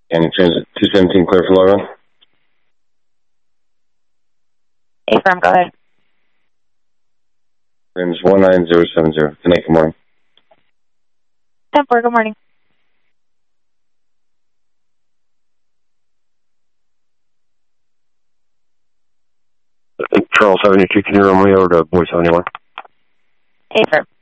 Canyon Transit 217, clear for low run. Affirm, go ahead. Frames 19070. Connect, good morning. 10-4, good morning. Charles 72, can you run me over to Boy 71? Affirm.